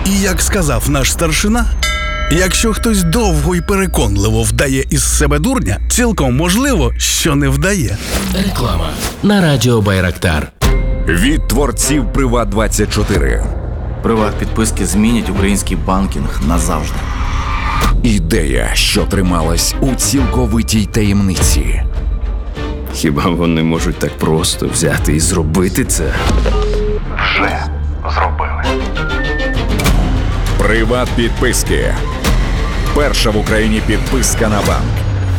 І як сказав наш старшина, якщо хтось довго і переконливо вдає із себе дурня, цілком можливо, що не вдає. Реклама на радіо Байрактар. Від творців Приват24. Приват-підписки змінять український банкінг назавжди. Ідея, що трималась у цілковитій таємниці. Хіба вони можуть так просто взяти і зробити це? Вже зробили. Приват-підписки. Перша в Україні підписка на банк.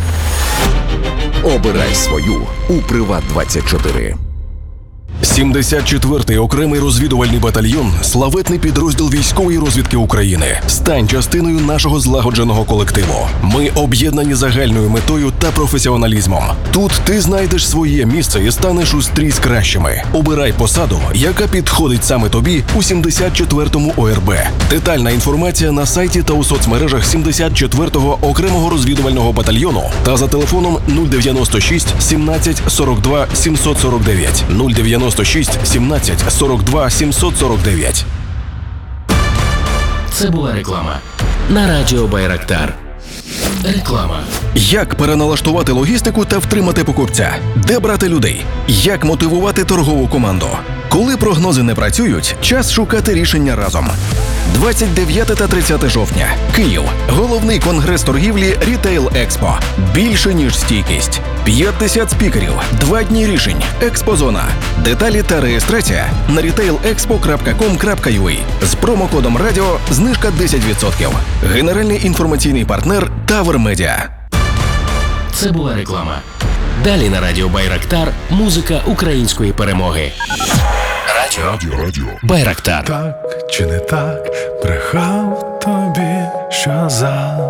Обирай свою у Приват24. 74-й окремий розвідувальний батальйон – славетний підрозділ військової розвідки України. Стань частиною нашого злагодженого колективу. Ми об'єднані загальною метою та професіоналізмом. Тут ти знайдеш своє місце і станеш у стрій з кращими. Обирай посаду, яка підходить саме тобі у 74-му ОРБ. Детальна інформація на сайті та у соцмережах 74-го окремого розвідувального батальйону та за телефоном 096 17 42 749 096 17 42 749. Це була реклама на радіо Байрактар. Реклама. Як переналаштувати логістику та втримати покупця? Де брати людей? Як мотивувати торгову команду? Коли прогнози не працюють, час шукати рішення разом. 29 та 30 жовтня. Київ. Головний конгрес торгівлі Retail Expo. Більше, ніж стійкість. 50 спікерів. 2 дні рішень. Експозона. Деталі та реєстрація на retailexpo.com.ua. З промокодом радіо знижка 10%. Генеральний інформаційний партнер Тавер Медіа. Це була реклама. Далі на радіо Байрактар музика української перемоги. Радіо Байрактар. Так чи не так, брехав тобі, що за